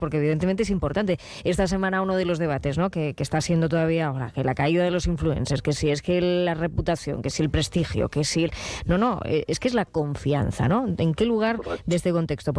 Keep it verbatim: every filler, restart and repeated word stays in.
porque evidentemente es importante. Esta semana uno de los debates, ¿no?, que, que está siendo todavía ahora, que la caída de los influencers, que si es que la reputación, que si el prestigio, que si el... No, no, es que es la confianza, ¿no? ¿En qué lugar de este contexto